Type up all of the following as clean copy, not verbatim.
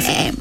FM.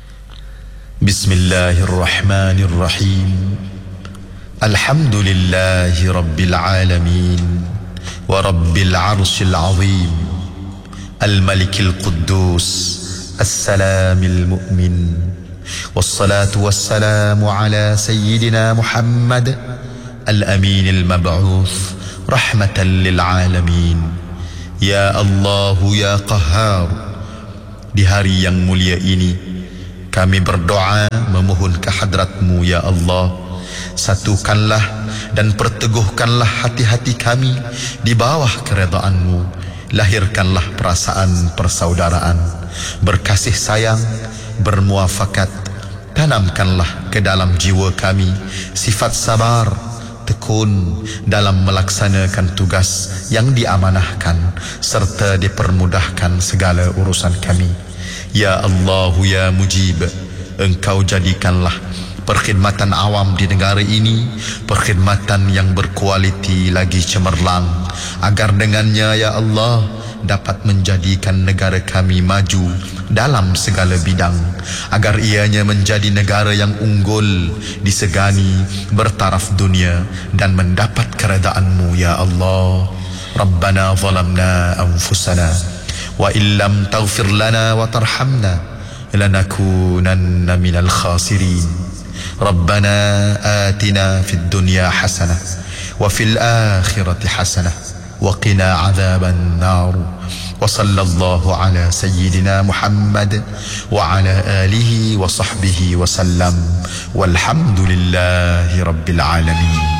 Bismillahirrahmanirrahim. Alhamdulillahi Rabbil Alamin wa Rabbil Arshil Azim, Al-Malikil Quddus, As-Salamil Mu'min, wassalatu wassalamu ala Sayyidina Muhammad Al-Aminil Mab'uth rahmatan lil alamin. Ya Allah, Ya Qahhar, di hari yang mulia ini kami berdoa memohon kehadrat-Mu ya Allah. Satukanlah dan perteguhkanlah hati-hati kami di bawah keredaan-Mu. Lahirkanlah perasaan persaudaraan, berkasih sayang, bermuafakat. Tanamkanlah ke dalam jiwa kami sifat sabar, tekun dalam melaksanakan tugas yang diamanahkan serta dipermudahkan segala urusan kami. Ya Allah, Ya Mujib, Engkau jadikanlah perkhidmatan awam di negara ini perkhidmatan yang berkualiti lagi cemerlang, agar dengannya ya Allah dapat menjadikan negara kami maju dalam segala bidang, agar ianya menjadi negara yang unggul, disegani, bertaraf dunia dan mendapat keredaan-Mu ya Allah. Rabbana zalamna anfusana wa illam taghfir lana wa tarhamna lanakunanna minal khasirin. Rabbana atina fid dunya hasanah wa fil akhirati hasanah wa qina adzaban nar. وصلى الله على سيدنا محمد وعلى آله وصحبه وسلم والحمد لله رب العالمين.